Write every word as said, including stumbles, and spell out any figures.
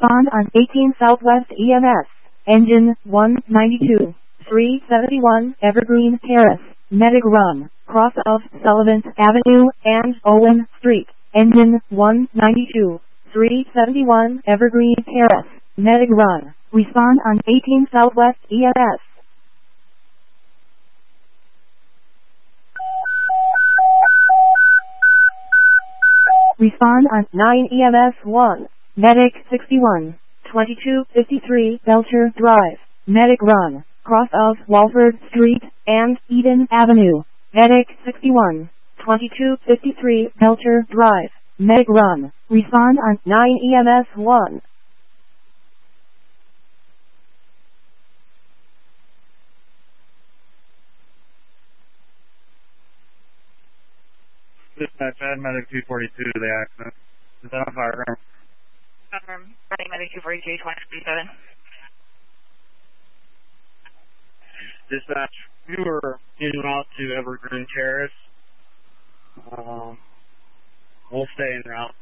Respond on eighteen Southwest E M S. Engine one ninety-two. three seventy-one Evergreen Terrace. Medic run. Cross of Sullivan Avenue and Owen Street. Engine one ninety-two. three seventy-one Evergreen Terrace. Medic run. Respond on eighteen Southwest E M S. Respond on nine E M S one. Medic sixty-one. twenty-two fifty-three Belcher Drive. Medic run. Cross of Walford Street and Eden Avenue. Medic sixty-one. twenty-two fifty-three Belcher Drive. Medic run. Respond on nine E M S one. Dispatch, add medic two forty-two to the accident. Is that on fire? Um, running medic two forty-two, twenty fifty-seven. Dispatch, we were en route to Evergreen Terrace. Um, we'll stay en route.